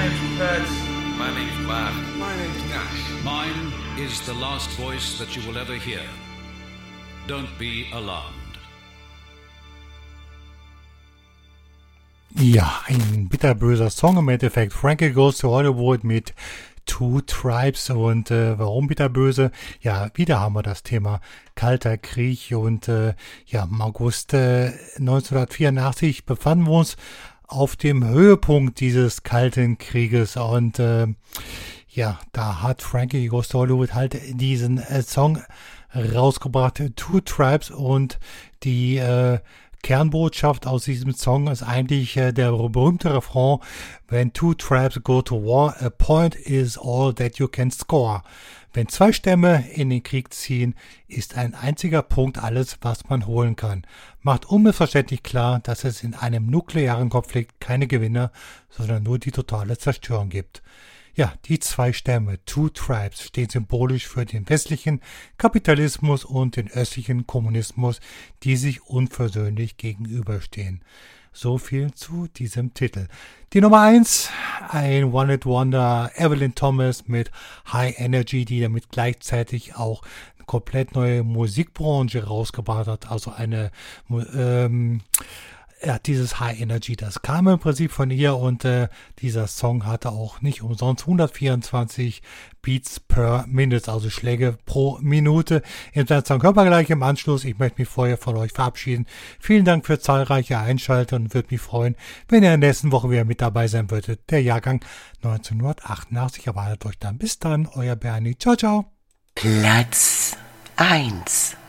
name's Kurt. My name's Bart. My name's Nash. Mine is the last voice that you will ever hear. Don't be alarmed. Ja, ein bitterböser Song im Endeffekt. Frankie Goes to Hollywood mit Two Tribes. Und warum bitterböse? Ja, wieder haben wir das Thema Kalter Krieg. Und im August 1984 befanden wir uns auf dem Höhepunkt dieses Kalten Krieges. Und da hat Frankie Goes to Hollywood halt diesen Song rausgebracht, Two Tribes. Und die Kernbotschaft aus diesem Song ist eigentlich der berühmte Refrain: When two tribes go to war, a point is all that you can score. Wenn zwei Stämme in den Krieg ziehen, ist ein einziger Punkt alles, was man holen kann. Macht unmissverständlich klar, dass es in einem nuklearen Konflikt keine Gewinner, sondern nur die totale Zerstörung gibt. Ja, die zwei Stämme, Two Tribes, stehen symbolisch für den westlichen Kapitalismus und den östlichen Kommunismus, die sich unversöhnlich gegenüberstehen. So viel zu diesem Titel. Die Nummer 1, ein One-Hit-Wonder, Evelyn Thomas mit High Energy, die damit gleichzeitig auch eine komplett neue Musikbranche rausgebracht hat, also eine dieses High Energy, das kam im Prinzip von ihr, und dieser Song hatte auch nicht umsonst 124 Beats per Minute, also Schläge pro Minute. In seinem Song hören wir gleich im Anschluss. Ich möchte mich vorher von euch verabschieden. Vielen Dank für zahlreiche Einschalter und würde mich freuen, wenn ihr in der nächsten Woche wieder mit dabei sein würdet. Der Jahrgang 1988 erwartet euch dann. Bis dann, euer Bernie. Ciao, ciao. Platz 1.